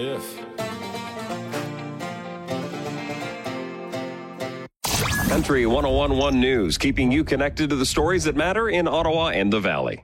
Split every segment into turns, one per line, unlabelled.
if.
Country 101.1 News, keeping you connected to the stories that matter in Ottawa and the Valley.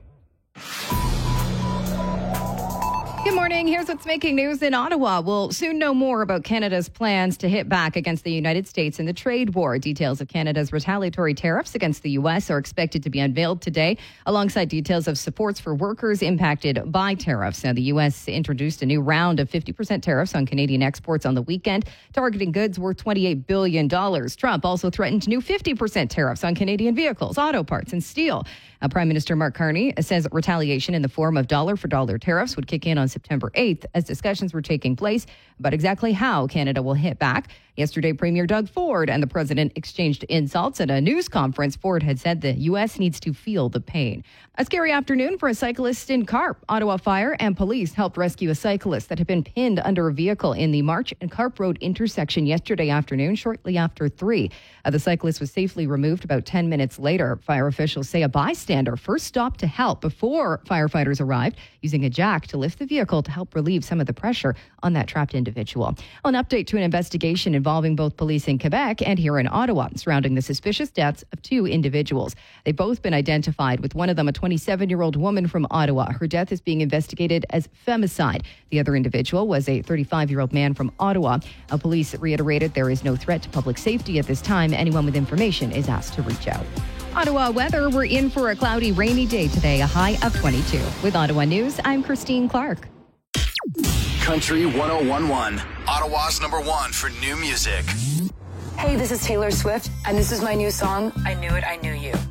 Good morning. Here's what's making news in Ottawa. We'll soon know more about Canada's plans to hit back against the United States in the trade war. Details of Canada's retaliatory tariffs against the U.S. are expected to be unveiled today, alongside details of supports for workers impacted by tariffs. Now, the U.S. introduced a new round of 50% tariffs on Canadian exports on the weekend, targeting goods worth $28 billion. Trump also threatened new 50% tariffs on Canadian vehicles, auto parts, and steel. Prime Minister Mark Carney says retaliation in the form of dollar-for-dollar tariffs would kick in on September 8th as discussions were taking place about exactly how Canada will hit back. Yesterday, Premier Doug Ford and the president exchanged insults at a news conference. Ford had said the U.S. needs to feel the pain. A scary afternoon for a cyclist in Carp. Ottawa Fire and police helped rescue a cyclist that had been pinned under a vehicle in the March and Carp Road intersection yesterday afternoon, shortly after 3. The cyclist was safely removed about 10 minutes later. Fire officials say a bystander first stopped to help before firefighters arrived, using a jack to lift the vehicle to help relieve some of the pressure on that trapped individual. An update to an investigation involving both police in Quebec and here in Ottawa surrounding the suspicious deaths of 2 individuals. They've both been identified, with one of them a 27-year-old woman from Ottawa. Her death is being investigated as femicide. The other individual was a 35-year-old man from Ottawa. Police reiterated there is no threat to public safety at this time. Anyone with information is asked to reach out. Ottawa weather, we're in for a cloudy, rainy day today, a high of 22. With Ottawa News, I'm Christine Clark.
Country 101.1, Ottawa's #1 for new music.
Hey, this is Taylor Swift, and this is my new song, I Knew It, I Knew You.